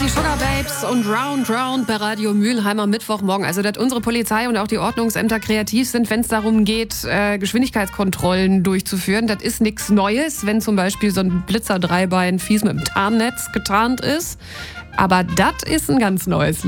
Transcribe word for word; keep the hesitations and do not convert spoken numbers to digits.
Sugar Babes und Round Round bei Radio Mülheim am Mittwochmorgen. Also, dass unsere Polizei und auch die Ordnungsämter kreativ sind, wenn es darum geht, äh, Geschwindigkeitskontrollen durchzuführen. Das ist nichts Neues, wenn zum Beispiel so ein Blitzer-Dreibein fies mit dem Tarnnetz getarnt ist. Aber das ist ein ganz neues